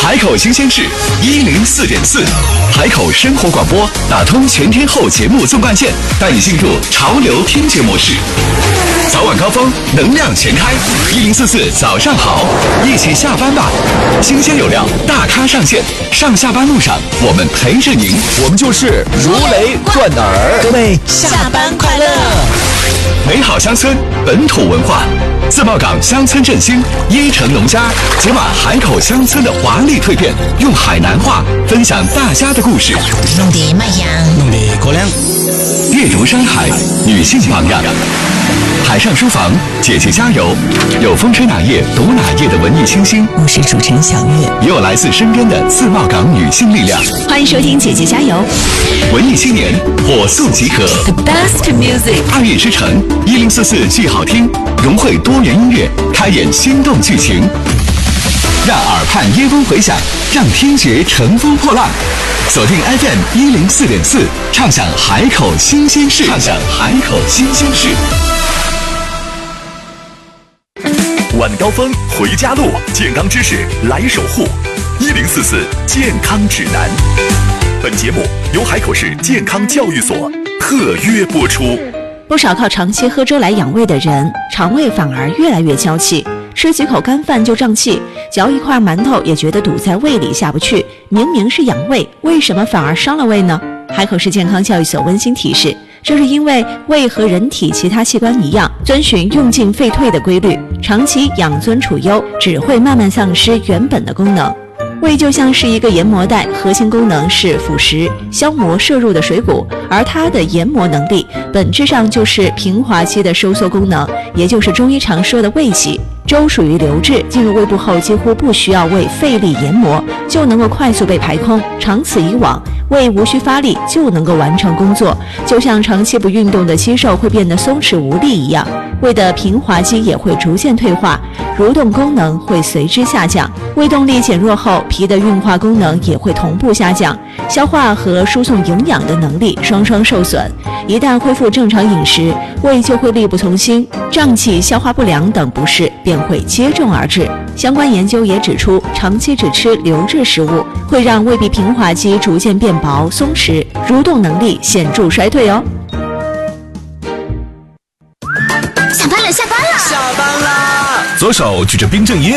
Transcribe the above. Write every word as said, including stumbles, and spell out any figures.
海口新鲜事一零四点四，海口生活广播打通全天候节目纵贯线，带你进入潮流听觉模式。早晚高峰，能量全开，一零四四早上好，一起下班吧。新鲜有料，大咖上线，上下班路上我们陪着您， 我们就是如雷贯耳。 各位下班快乐！ 美好乡村，本土文化。自贸港乡村振兴，一城农家解码海口乡村的华丽蜕变，用海南话分享大家的故事。 弄得麦香， 弄得高粱。 阅读山海，女性榜样。海上书房，姐姐加油！有风吹哪页读哪页的文艺清新， 我是主持人小月， 也有来自身边的自贸港女性力量。 欢迎收听姐姐加油！ 文艺青年火速集合 ，The best music， 二月之城一零四四剧好听，融汇多元音乐，开演心动剧情，让耳畔耶风回响，让听觉乘风破浪。锁定 F M 一零四点四，畅享海口新鲜事，畅享海口新鲜事。晚高峰回家路，健康知识来守护。一零四四健康指南。本节目由海口市健康教育所特约播出。 不少靠长期喝粥来养胃的人，肠胃反而越来越娇气，吃几口干饭就胀气，嚼一块馒头也觉得堵在胃里下不去。明明是养胃，为什么反而伤了胃呢？海口市健康教育所温馨提示，这是因为胃和人体其他器官一样，遵循用进废退的规律，长期养尊处优，只会慢慢丧失原本的功能。胃就像是一个研磨带，核心功能是腐蚀、消磨摄入的水谷，而它的研磨能力本质上就是平滑肌的收缩功能，也就是中医常说的胃气。粥属于流质，进入胃部后几乎不需要胃费力研磨，就能够快速被排空。长此以往，胃无需发力就能够完成工作，就像长期不运动的肌肉会变得松弛无力一样，胃的平滑肌也会逐渐退化，蠕动功能会随之下降。胃动力减弱后，脾的运化功能也会同步下降，消化和输送营养的能力双双受损。一旦恢复正常饮食，胃就会力不从心，胀气、消化不良等不适便会接踵而至。相关研究也指出，长期只吃流质食物会让胃壁平滑肌逐渐变薄松弛，蠕动能力显著衰退哦。 下班了，下班了， 下班啦！左手举着冰镇椰